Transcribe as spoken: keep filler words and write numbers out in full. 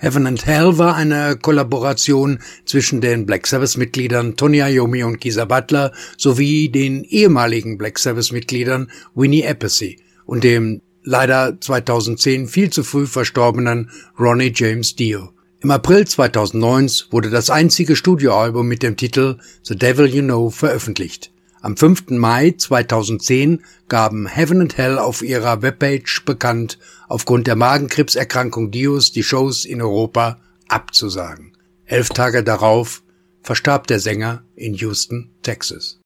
Heaven and Hell war eine Kollaboration zwischen den Black Sabbath-Mitgliedern Tony Iommi und Geezer Butler sowie den ehemaligen Black Sabbath-Mitgliedern Vinnie Appice und dem leider zweitausendzehn viel zu früh verstorbenen Ronnie James Dio. Im April zweitausendneun wurde das einzige Studioalbum mit dem Titel The Devil You Know veröffentlicht. Am fünften Mai zweitausendzehn gaben Heaven and Hell auf ihrer Webpage bekannt, aufgrund der Magenkrebserkrankung Dios die Shows in Europa abzusagen. Elf Tage darauf verstarb der Sänger in Houston, Texas.